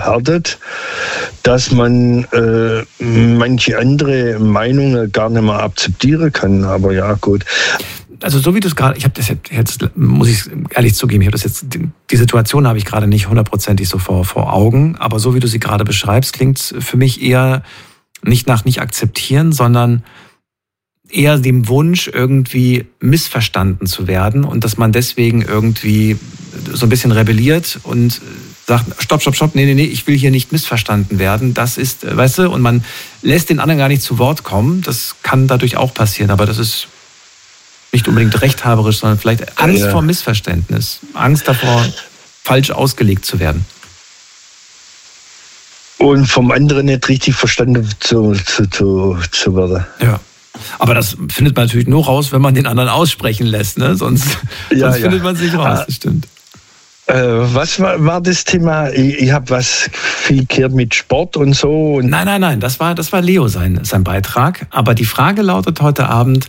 verhärtet, dass man manche andere Meinungen gar nicht mehr akzeptieren kann. Aber ja, gut. Also so wie du es gerade, ich habe das jetzt, muss ich ehrlich zugeben, die Situation habe ich gerade nicht hundertprozentig so vor Augen, aber so wie du sie gerade beschreibst, klingt es für mich eher nicht nach nicht akzeptieren, sondern eher dem Wunsch, irgendwie missverstanden zu werden und dass man deswegen irgendwie so ein bisschen rebelliert und sagt, stopp, nee, ich will hier nicht missverstanden werden. Das ist, weißt du, und man lässt den anderen gar nicht zu Wort kommen. Das kann dadurch auch passieren, aber das ist nicht unbedingt rechthaberisch, sondern vielleicht Angst vor Missverständnis, Angst davor, falsch ausgelegt zu werden. Und vom anderen nicht richtig verstanden zu werden. Ja. Aber das findet man natürlich nur raus, wenn man den anderen aussprechen lässt, ne? Sonst findet man es nicht raus, das stimmt. Was war das Thema? Ich habe was viel gehört mit Sport und so. Nein, das war Leo sein Beitrag. Aber die Frage lautet heute Abend,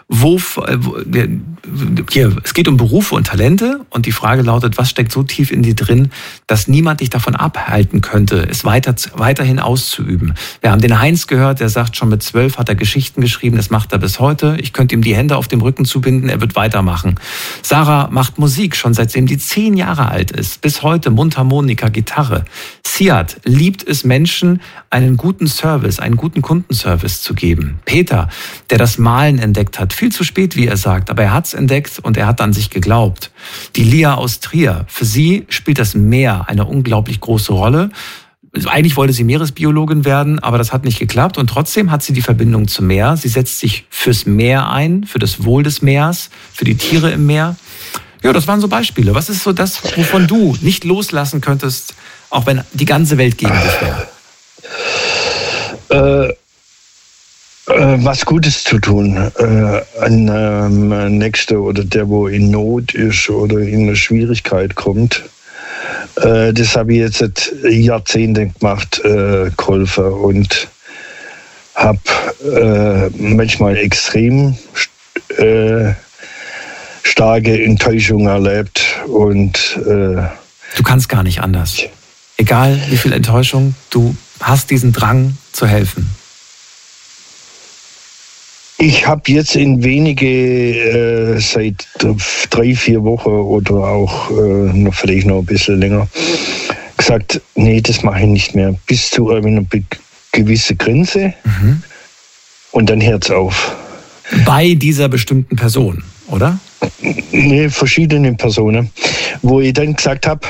es geht um Berufe und Talente und die Frage lautet, was steckt so tief in dir drin, dass niemand dich davon abhalten könnte, es weiterhin auszuüben. Wir haben den Heinz gehört, der sagt, schon mit 12 hat er Geschichten geschrieben, das macht er bis heute. Ich könnte ihm die Hände auf dem Rücken zubinden, er wird weitermachen. Sarah macht Musik, schon seitdem die 10 Jahre alt ist. Bis heute Mundharmonika, Gitarre. Siad liebt es, Menschen einen guten Kundenservice zu geben. Peter, der das Malen entdeckt hat, viel zu spät, wie er sagt, aber er hat es entdeckt und er hat an sich geglaubt. Die Lia aus Trier, für sie spielt das Meer eine unglaublich große Rolle. Eigentlich wollte sie Meeresbiologin werden, aber das hat nicht geklappt und trotzdem hat sie die Verbindung zum Meer. Sie setzt sich fürs Meer ein, für das Wohl des Meers, für die Tiere im Meer. Ja, das waren so Beispiele. Was ist so das, wovon du nicht loslassen könntest, auch wenn die ganze Welt gegen dich wäre? Was Gutes zu tun an Nächsten oder der, wo in Not ist oder in eine Schwierigkeit kommt. Das habe ich jetzt seit Jahrzehnten gemacht, geholfen und habe manchmal extrem starke Enttäuschung erlebt und du kannst gar nicht anders. Egal wie viel Enttäuschung, du hast diesen Drang zu helfen. Ich habe jetzt in wenige seit 3-4 Wochen oder auch vielleicht noch ein bisschen länger gesagt, nee, das mache ich nicht mehr. Bis zu einer gewissen Grenze und dann hört's auf. Bei dieser bestimmten Person, oder? Nee, verschiedene Personen, wo ich dann gesagt habe,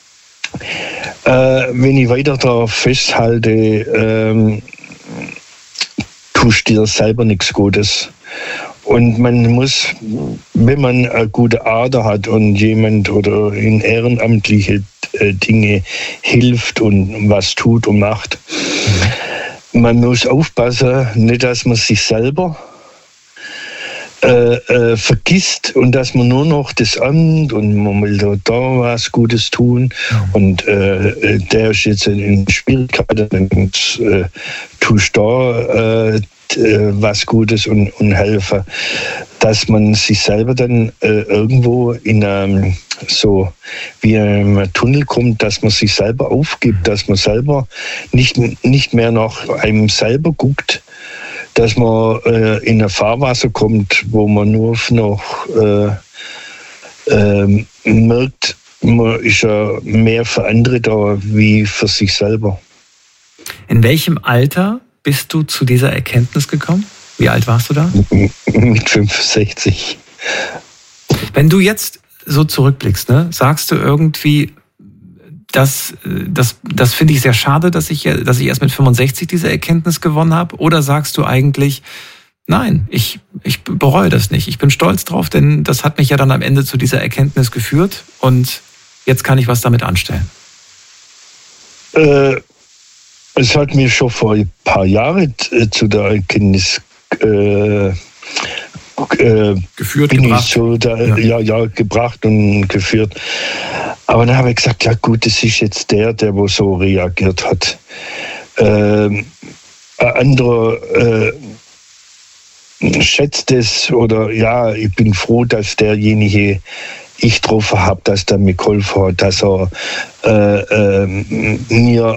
wenn ich weiter darauf festhalte, tust dir selber nichts Gutes. Und man muss, wenn man eine gute Ader hat und jemand oder in ehrenamtliche Dinge hilft und was tut und macht, man muss aufpassen, nicht, dass man sich selber vergisst und dass man nur noch das Amt und man will da was Gutes tun und der ist jetzt in Schwierigkeiten und tust da was Gutes und helfen, dass man sich selber dann irgendwo in so wie einem Tunnel kommt, dass man sich selber aufgibt, dass man selber nicht mehr nach einem selber guckt, dass man in ein Fahrwasser kommt, wo man nur noch merkt, man ist ja mehr für andere da wie für sich selber. In welchem Alter bist du zu dieser Erkenntnis gekommen? Wie alt warst du da? Mit 65. Wenn du jetzt so zurückblickst, ne, sagst du irgendwie, das finde ich sehr schade, dass ich erst mit 65 diese Erkenntnis gewonnen habe? Oder sagst du eigentlich, nein, ich bereue das nicht. Ich bin stolz drauf, denn das hat mich ja dann am Ende zu dieser Erkenntnis geführt und jetzt kann ich was damit anstellen. Es hat mir schon vor ein paar Jahren zu der Erkenntnis geführt, bin gebracht. Ich so gebracht und geführt. Aber dann habe ich gesagt, ja gut, das ist jetzt der wo so reagiert hat. Ein anderer schätzt es oder ja, ich bin froh, dass derjenige ich getroffen habe, dass der mir geholfen hat, dass er mir